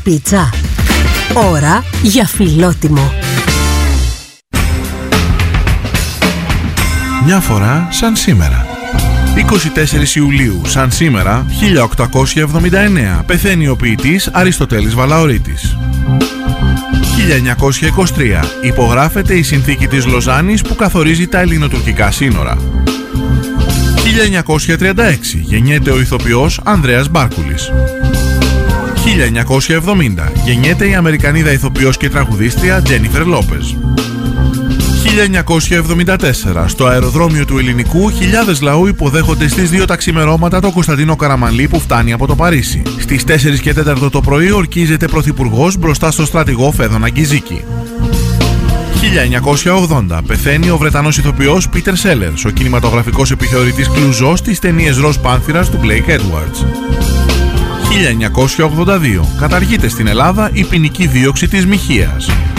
πίτσα. Ώρα για φιλότιμο. Μια φορά σαν σήμερα. 24 Ιουλίου, σαν σήμερα, 1879, πεθαίνει ο ποιητής Αριστοτέλης Βαλαωρίτης. 1923, υπογράφεται η συνθήκη της Λοζάνης που καθορίζει τα ελληνοτουρκικά σύνορα. 1936, γεννιέται ο ηθοποιός Ανδρέας Μπάρκουλης. 1970, γεννιέται η Αμερικανίδα ηθοποιός και τραγουδίστρια Τζένιφερ Λόπεζ. 1974, στο αεροδρόμιο του Ελληνικού, χιλιάδες λαού υποδέχονται στις 2 τα ξημερώματα τον Κωνσταντίνο Καραμανλή που φτάνει από το Παρίσι. Στις 4 και 4 το πρωί ορκίζεται πρωθυπουργός μπροστά στο στρατηγό Φέδωνα Γκιζίκη. 1980, πεθαίνει ο Βρετανός ηθοποιός Πίτερ Σέλερς, ο κινηματογραφικός επιθεωρητής Κλουζό στις ταινίες Ροζ Πάνθηρας του Μπλέικ Έντουαρτς. 1982, καταργείται στην Ελλάδα η ποινική δίωξη της μοιχείας.